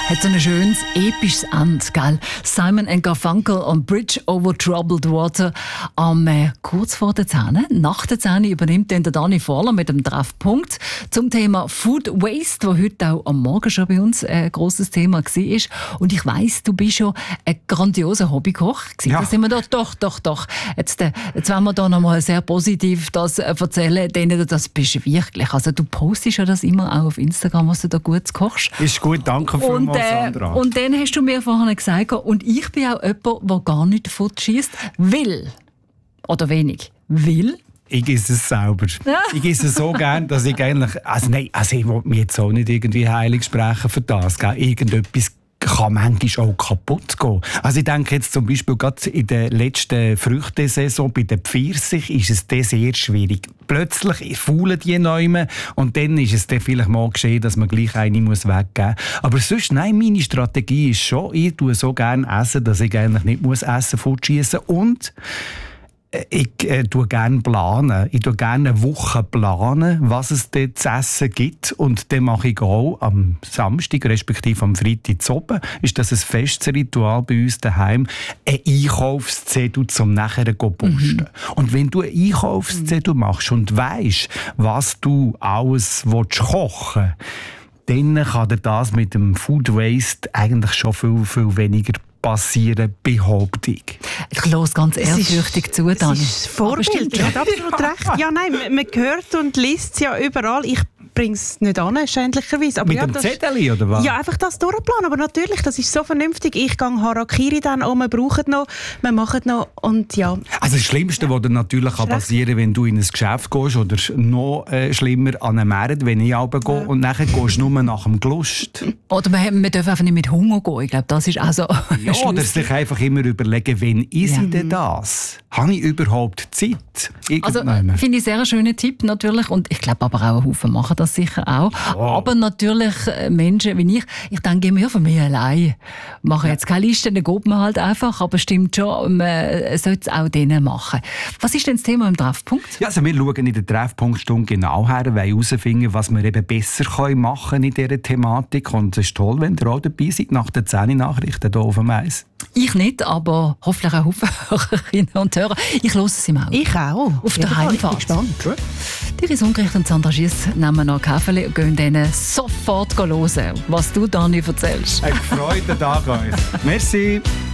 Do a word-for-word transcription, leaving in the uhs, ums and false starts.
Hat so ein schönes, episches Ende, gell? Simon and Garfunkel und Bridge over Troubled Water. Am äh, kurz vor der Zähne, nach der Zähne, übernimmt dann der Dani Vorler mit dem Treffpunkt zum Thema Food Waste, das heute auch am Morgen schon bei uns ein grosses Thema war. Und ich weiss, du bist schon ein grandioser Hobbykoch. Ja. Da sind wir doch, doch, doch, doch. Jetzt, äh, jetzt wollen wir da noch mal sehr positiv das äh, erzählen, denen du das bist wirklich. Also du postest ja das immer auch auf Instagram, was du da gut kochst. Ist gut, danke vielmals, Sandra. Äh, und dann hast du mir vorhin gesagt, und ich bin auch jemand, der gar nicht davon schießt, will. Oder wenig. Will. Ich esse es selber. Ja. Ich esse es so gern, dass ich eigentlich... Also nein, also ich will mich jetzt auch nicht irgendwie heilig sprechen für das. Gell? Irgendetwas kann manchmal auch kaputt gehen. Also ich denke jetzt zum Beispiel gerade in der letzten Früchtesaison bei den Pfirsich ist es dann sehr schwierig. Plötzlich faulen die Neume und dann ist es dann vielleicht mal geschehen, dass man gleich eine muss weggeben muss. Aber sonst, nein, meine Strategie ist schon, ich tue so gerne essen, dass ich eigentlich nicht muss essen fortschießen und ich äh, tue gerne planen. Ich tue gerne eine Woche planen, was es dort zu essen gibt. Und dann mache ich auch am Samstag, respektive am Freitag zu oben, ist das ein festes Ritual bei uns daheim, ein Einkaufszettel zum nachher zu posten. Mhm. Und wenn du einen Einkaufszettel machst und weisst, was du alles kochen willst, dann kann dir das mit dem Food Waste eigentlich schon viel, viel weniger passieren, behaupte ich. Ich höre ganz ehrfürchtig zu, Dani. Das ist vorbildlich, hat absolut recht. Ja, nein, man, man hört und liest es ja überall. Ich bringe es nicht an, schändlicherweise. Aber mit ja, dem das, Zettel, oder was? Ja, einfach das durchplanen. Aber natürlich, das ist so vernünftig. Ich gehe Harakiri dann an, wir brauchen noch, wir machen noch und ja. Also das Schlimmste, was dir natürlich passieren kann, wenn du in ein Geschäft gehst oder noch äh, schlimmer an einen Markt, wenn ich runtergehe ja. und nachher gehst du nur nach dem Gelust. Oder man, man darf einfach nicht mit Hunger gehen. Ich glaube, das ist auch so. Ja, oder sich einfach immer überlegen, wann ist ja. ich denn das? Habe ich überhaupt Zeit? Also finde ich sehr einen schönen Tipp natürlich und ich glaube aber auch ein Haufen machen das sicher auch. Oh. Aber natürlich Menschen wie ich, ich denke immer von mir allein. Mache jetzt keine Liste, dann geht man halt einfach, aber stimmt schon, man sollte es auch denen machen. Was ist denn das Thema im Treffpunkt? Ja, also wir schauen in der Treffpunktstunde genau her, wollen herausfinden, was wir eben besser machen können in dieser Thematik und es ist toll, wenn ihr auch dabei seid nach den zehn Nachrichten hier auf dem Eis. Ich nicht, aber hoffentlich auch Haufen Hörerinnen und Hörer. Ich höre es im Auto. Ich auch. Auf der Heimfahrt. Ich bin gespannt. Iris Ungericht und Sandra Schiess nehmen noch Kaffee und gehen denen sofort hören, was du, Dani, erzählst. Ein gefreuten Tag euch. Merci.